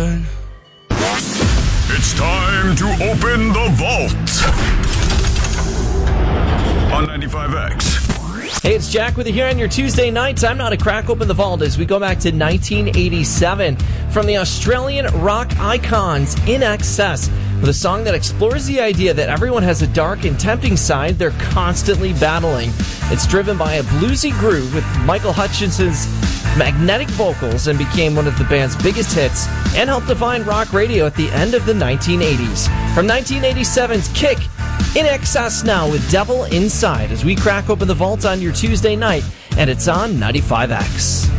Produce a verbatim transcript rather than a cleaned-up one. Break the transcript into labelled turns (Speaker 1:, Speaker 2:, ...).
Speaker 1: done.
Speaker 2: It's time to open the vault on ninety-five X.
Speaker 3: Hey, it's Jack with you here on your Tuesday night. Time now to crack open the vault as we go back to nineteen eighty-seven from the Australian rock icons In Excess with a song that explores the idea that everyone has a dark and tempting side they're constantly battling. It's driven by a bluesy groove with Michael Hutchinson's magnetic vocals and became one of the band's biggest hits and helped define rock radio at the end of the nineteen eighties. From nineteen eighty-seven's Kick, In Excess now with Devil Inside as we crack open the vault on your Tuesday night, and it's on ninety-five X.